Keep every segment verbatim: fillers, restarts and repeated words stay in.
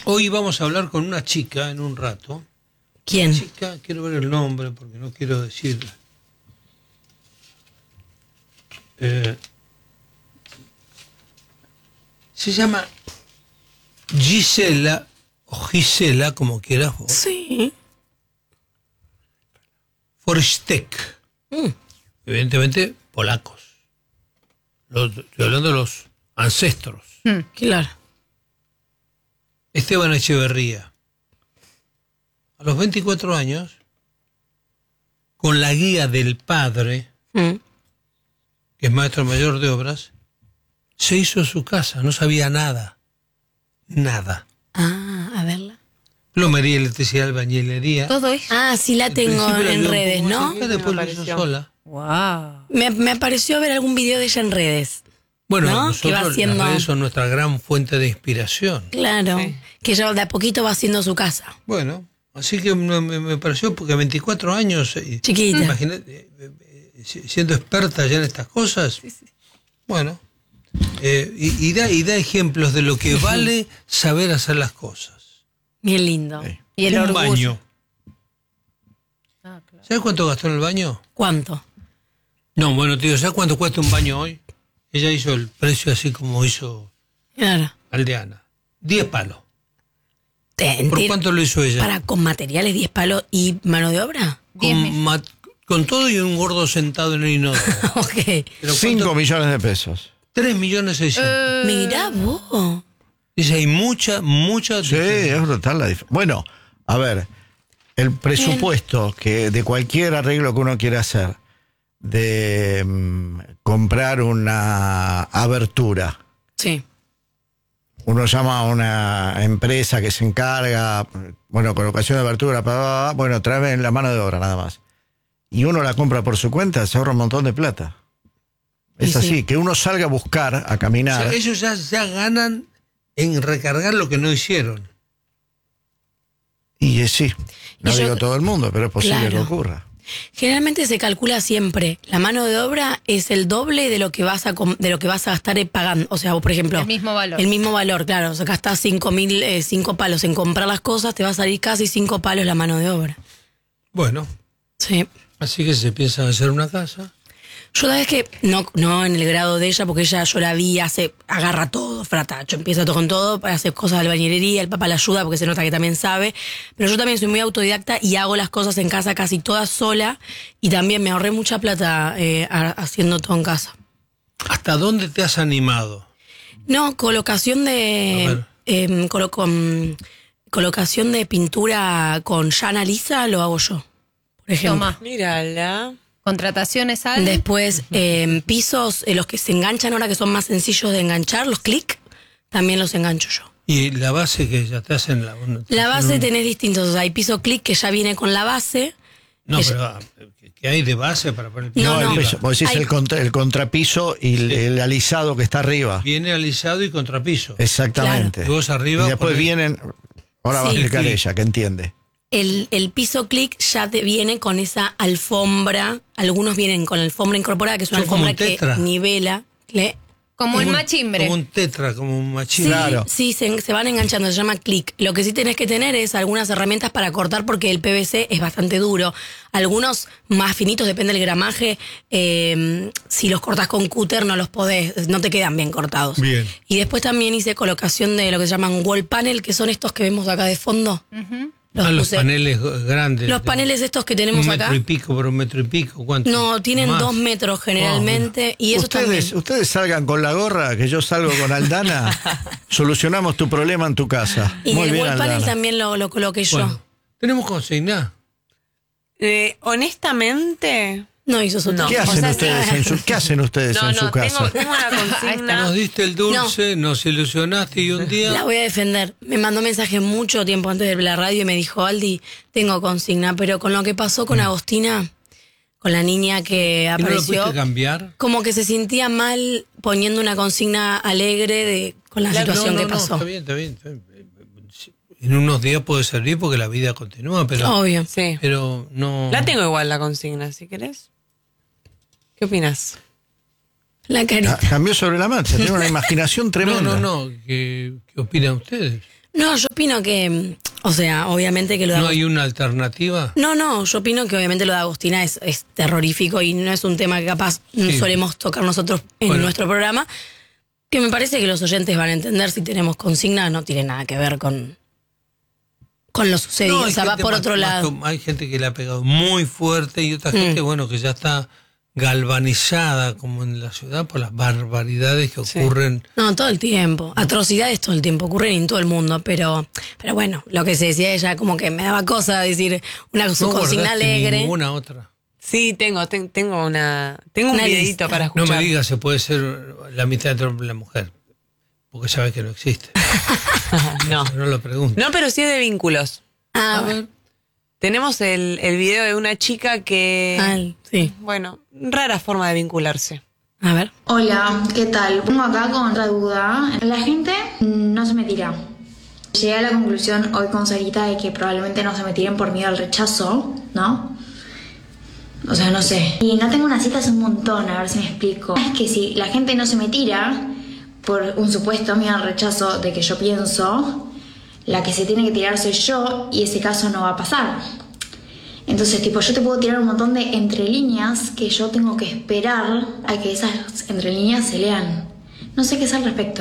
Hoy vamos a hablar con una chica en un rato. ¿Quién? Una chica, quiero ver el nombre porque no quiero decir. Eh, se llama Gisela, o Gisela, como quieras vos. Sí. Forstek. Mm. Evidentemente, polacos. Los, estoy hablando de los ancestros. Mm, claro. Esteban Echeverría. A los veinticuatro años, con la guía del padre, Mm. que es maestro mayor de obras, se hizo su casa, no sabía nada. Nada. Ah, a verla. Plomería, electricidad, albañilería. Todo eso. Ah, sí la Al tengo principio la en vio un redes, poco ¿no? cerca, después lo hizo sola. Wow. Me, me pareció ver algún video de ella en redes. Bueno, ¿No? Que va nosotros haciendo- las redes son nuestra gran fuente de inspiración. Claro. Sí. Que ella de a poquito va haciendo su casa. Bueno, así que me, me- me pareció, porque a veinticuatro años, eh, Chiquita. imagínate, eh, eh, siendo experta ya en estas cosas, bueno, eh, y, y da, y da ejemplos de lo que vale saber hacer las cosas. Bien lindo. Sí. Y el Un orgullo. baño. Ah, claro. ¿Sabes cuánto gastó en el baño? ¿Cuánto? No, bueno, tío, ¿sabes cuánto cuesta un baño hoy? Ella hizo el precio así como hizo Claro. Aldeana. Diez palos. Te- ¿Por te- cuánto lo hizo ella? Para con materiales, diez palos y mano de obra. Diez mil. Con, ma- con todo y un gordo sentado en el inodoro. Ok. Pero Cinco ¿cuánto? millones de pesos. Tres millones seiscientos. Eh, Mirá vos. Dice, hay mucha, mucha... Sí, es brutal la diferencia. Bueno, a ver, el presupuesto que de cualquier arreglo que uno quiera hacer, de mm, comprar una abertura, Sí. uno llama a una empresa que se encarga, bueno, colocación de abertura, bla, bla, bla, bueno, traen la mano de obra nada más. Y uno la compra por su cuenta, se ahorra un montón de plata. Es Y sí. así, que uno salga a buscar, a O caminar. sea, ellos ya, ya ganan en recargar lo que no hicieron. Y eh, sí, no Y yo- digo todo el mundo, pero es posible Claro. que ocurra. Generalmente se calcula siempre. La mano de obra es el doble de lo que vas a com- de lo que vas a gastar eh, pagando. O sea, vos, por ejemplo, El mismo valor. El mismo valor, claro. O sea, gastás cinco mil, eh, cinco palos en comprar las cosas, te va a salir casi cinco palos la mano de obra. Bueno, Sí. así que se piensa hacer una casa. Yo la vez que, no, no en el grado de ella, porque ella yo la vi, hace, agarra todo, fratacho, empieza todo con todo, para hacer cosas de albañilería, el papá la ayuda porque se nota que también sabe, pero yo también soy muy autodidacta y hago las cosas en casa casi todas sola y también me ahorré mucha plata eh, ha- haciendo todo en casa. ¿Hasta dónde te has animado? No, colocación A de, ver. eh, colo- con- colocación de pintura con llana lisa lo hago yo, por ejemplo. Toma. Mírala. Contrataciones al. Después, eh, pisos, eh, los que se enganchan ahora que son más sencillos de enganchar, los clic, también los engancho yo. Y la base que ya te hacen la... La base tenés distintos, o sea, hay piso clic que ya viene con la base. No, que pero ah, ¿qué hay de base para poner No, piso no. arriba? Eso, vos decís Hay- el, contra- el contrapiso y el, el alisado que está arriba. Viene alisado y contrapiso. Exactamente. Y vos arriba Y después ponés- vienen. Ahora va a Sí. explicar Sí. ella, que entiende. El, el piso clic ya te viene con esa alfombra. Algunos vienen con la alfombra incorporada, que es una Son como alfombra un que tetra. nivela. Le- Como el Como un- machimbre. Como un tetra, como un Sí, machimbre. Claro. sí se, se van enganchando, se llama clic. Lo que sí tenés que tener es algunas herramientas para cortar porque el P V C es bastante duro. Algunos más finitos, depende del gramaje. eh, si los cortás con cúter no los podés, no te quedan bien cortados. Bien. Y después también hice colocación de lo que se llaman wall panel, que son estos que vemos acá de fondo. Ujú. Los, Ah, los puse. paneles grandes. Los de- paneles estos que tenemos un metro acá. y pico por un metro y pico. ¿Cuánto? No, tienen Más. dos metros generalmente. y eso Ustedes, también. ustedes salgan con la gorra, que yo salgo con Aldana. Solucionamos tu problema en tu casa. Y Muy el bien, wall panel Aldana. también lo, lo coloqué yo. Bueno, tenemos consigna. Eh, honestamente, No hizo su No. trabajo. ¿Qué hacen O sea, ustedes en su, ¿qué hacen ustedes no, en no, su casa? tengo, tengo una consigna. Nos diste el dulce, nos ilusionaste y un día... La voy a defender. Me mandó mensaje mucho tiempo antes de la radio y me dijo, Aldi, tengo consigna, pero con lo que pasó con Agostina, con la niña que ¿Y no lo apareció, pudiste cambiar? como que se sentía mal poniendo una consigna alegre de con la Claro, situación no, no, que no, pasó. está bien, está bien, está bien. En unos días puede servir porque la vida continúa, pero... Obvio. Sí. Pero no... La tengo igual la consigna, si querés. ¿Qué opinas? La carita. Ca- Cambió sobre la marcha, tiene una imaginación No, tremenda. no, no. ¿Qué, qué opinan ustedes? No, yo opino que, o sea, obviamente que lo de ¿No Agostina- hay una alternativa? No, no, yo opino que obviamente lo de Agostina es, es terrorífico y no es un tema que capaz Sí. solemos tocar nosotros en Bueno. nuestro programa, que me parece que los oyentes van a entender si tenemos consigna, no tiene nada que ver con, con lo sucedido, No, hay o sea, va gente por más- otro más lado. com- hay gente que le ha pegado muy fuerte y otra Mm. gente, bueno, que ya está galvanizada como en la ciudad por las barbaridades que Sí. ocurren. No, todo el tiempo. Atrocidades todo el tiempo, ocurren en todo el mundo, pero pero bueno, lo que se decía ella, como que me daba cosa decir una su No consigna guardaste alegre. ninguna otra. Sí, tengo, ten- tengo una, tengo un Una videito lista. para No escuchar. me digas se puede ser la mitad entre hombre y la mujer, porque sabes que no existe. no. No lo pregunto. No, pero sí es de vínculos. Ah, A ver. Tenemos el, el video de una chica que, ah, sí. bueno, rara forma de vincularse. A ver. Hola, ¿qué tal? Pongo acá con otra duda. La gente no se me tira. Llegué a la conclusión hoy con Sarita de que probablemente no se me tiren por miedo al rechazo, ¿no? O sea, no sé. Y no tengo una cita hace un montón, a ver si me explico. Es que si la gente no se me tira por un supuesto miedo al rechazo de que yo pienso, la que se tiene que tirar soy yo y ese caso no va a pasar. Entonces, tipo, yo te puedo tirar un montón de entrelíneas que yo tengo que esperar a que esas entrelíneas se lean. No sé qué es al respecto.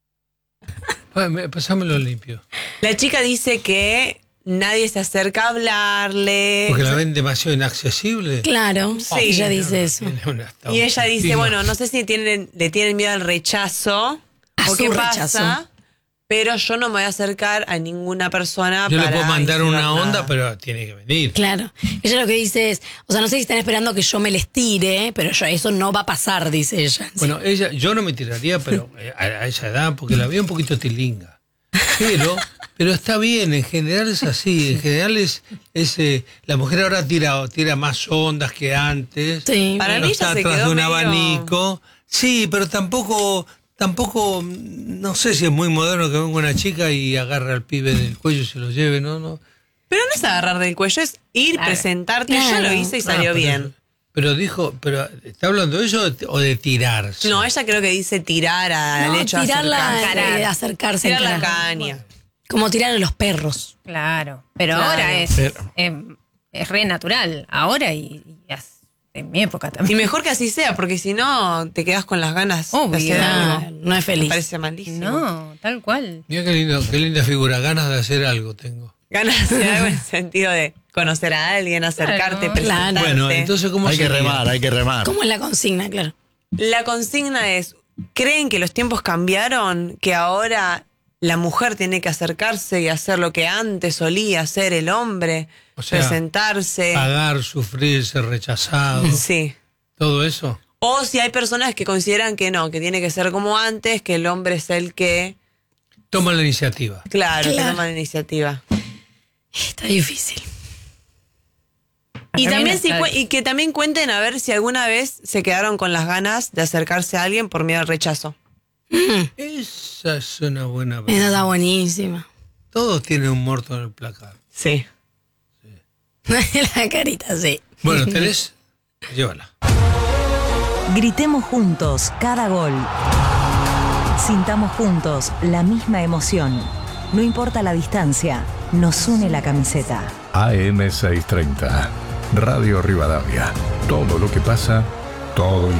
Ah, me- Pasámelo limpio. La chica dice que nadie se acerca a hablarle. Porque la ven demasiado inaccesible. Claro, Sí. ella dice eso. Tiene una- hasta Y ella dice, autoestima. bueno, no sé si tienen, le tienen miedo al rechazo A o su qué rechazo. pasa, pero yo no me voy a acercar a ninguna persona Yo le para puedo mandar una insinuar onda, nada. pero tiene que venir. Claro. Ella lo que dice es, o sea, no sé si están esperando que yo me les tire, pero yo, eso no va a pasar, dice ella. Bueno, ella, yo no me tiraría, pero eh, a, a esa edad, porque la veo un poquito tilinga. Pero, pero está bien, en general es así. En general es, es eh, la mujer ahora tira, tira más ondas que antes. Sí. Para No mí está ya se atrás quedó de un medio- abanico. Sí, pero tampoco, tampoco, no sé si es muy moderno que venga una chica y agarre al pibe del cuello y se lo lleve, ¿no? no. Pero no es agarrar del cuello, es ir, Claro. presentarte. Yo Claro. lo hice y Ah, salió pero bien. eso- Pero dijo, pero ¿está hablando de eso o de- o de tirarse? No, ella creo que dice tirar al No, hecho de tirarla, acercarse. eh, acercarse. Tirar la encarar. caña. Como tirar a los perros. Claro. Pero Claro. ahora es, Pero- es, es re natural. Ahora y, y as- en mi época Y también. mejor que así sea, porque si no te quedas con las ganas Obvio. de hacer Ah, algo. no es Me feliz. parece malísimo. No, tal cual. Mira qué, lindo, qué linda figura, ganas de hacer algo tengo. Ganas de hacer algo en el sentido de conocer a alguien, acercarte, Claro. presentarte. Bueno, entonces ¿cómo Hay que sería? remar, hay que remar. ¿Cómo es la consigna? Claro. La consigna es, ¿creen que los tiempos cambiaron? Que ahora la mujer tiene que acercarse y hacer lo que antes solía hacer el hombre, O sea, presentarse. Pagar, sufrir, ser rechazado, Sí. todo eso. O si hay personas que consideran que no, que tiene que ser como antes, que el hombre es el que, Toma la iniciativa. claro, que Claro. toma la iniciativa. Está difícil. Y Para mí también no si está cu- y que también cuenten a ver si alguna vez se quedaron con las ganas de acercarse a alguien por miedo al rechazo. Esa es una buena Esa pregunta. está buenísima. Todos tienen un muerto en el placar. Sí. La carita, sí. Bueno, ¿tenés? Llévala. Gritemos juntos cada gol. Sintamos juntos la misma emoción. No importa la distancia, nos une la camiseta. A M seiscientos treinta, Radio Rivadavia. Todo lo que pasa, todo el